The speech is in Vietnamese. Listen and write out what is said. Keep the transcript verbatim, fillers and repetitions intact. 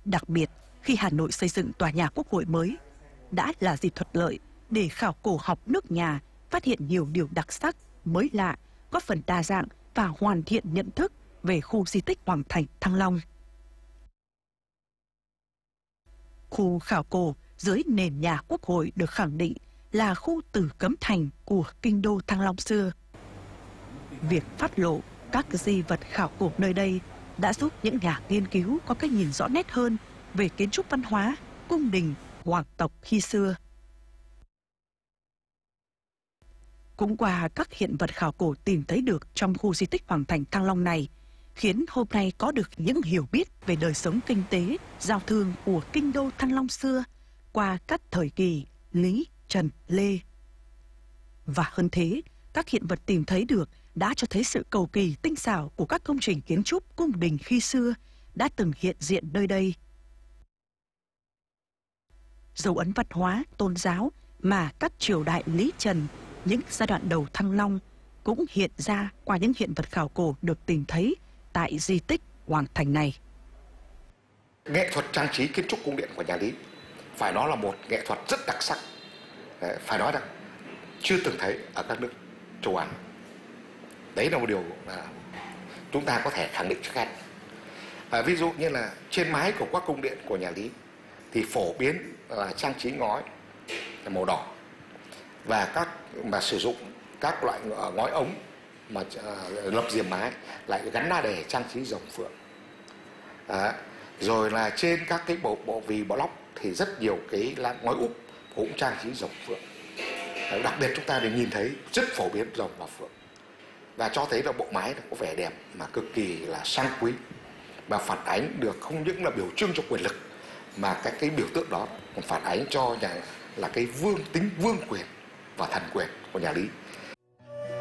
Đặc biệt khi Hà Nội xây dựng tòa nhà Quốc hội mới, đã là dịp thuận lợi để khảo cổ học nước nhà phát hiện nhiều điều đặc sắc, mới lạ, góp phần đa dạng và hoàn thiện nhận thức về khu di tích Hoàng Thành Thăng Long. Khu khảo cổ dưới nền nhà Quốc hội được khẳng định là khu Tử Cấm Thành của kinh đô Thăng Long xưa. Việc phát lộ các di vật khảo cổ nơi đây đã giúp những nhà nghiên cứu có cái nhìn rõ nét hơn về kiến trúc văn hóa, cung đình, hoàng tộc khi xưa. Cũng qua các hiện vật khảo cổ tìm thấy được trong khu di tích Hoàng Thành Thăng Long này, khiến hôm nay có được những hiểu biết về đời sống kinh tế, giao thương của kinh đô Thăng Long xưa qua các thời kỳ Lý, Trần, Lê. Và hơn thế, các hiện vật tìm thấy được đã cho thấy sự cầu kỳ tinh xảo của các công trình kiến trúc cung đình khi xưa đã từng hiện diện nơi đây. Dấu ấn văn hóa, tôn giáo mà các triều đại Lý Trần, những giai đoạn đầu Thăng Long cũng hiện ra qua những hiện vật khảo cổ được tìm thấy tại di tích Hoàng Thành này. Nghệ thuật trang trí kiến trúc cung điện của nhà Lý phải nói là một nghệ thuật rất đặc sắc, phải nói rằng chưa từng thấy ở các nước châu Á. Đấy là một điều mà chúng ta có thể khẳng định trước hết. À, ví dụ như là trên mái của các cung điện của nhà Lý thì phổ biến là trang trí ngói màu đỏ, và các mà sử dụng các loại ngói ống mà uh, lập diềm mái lại gắn na đề trang trí rồng phượng. À, rồi là trên các cái bộ bộ vì bộ lóc thì rất nhiều cái lá ngói úp cũng trang trí rồng phượng. À, đặc biệt chúng ta đều nhìn thấy rất phổ biến rồng và phượng, và cho thấy là bộ mái có vẻ đẹp mà cực kỳ là sang quý, và phản ánh được không những là biểu trưng cho quyền lực mà các cái biểu tượng đó còn phản ánh cho nhà là cái vương tính vương quyền và thần quyền của nhà Lý.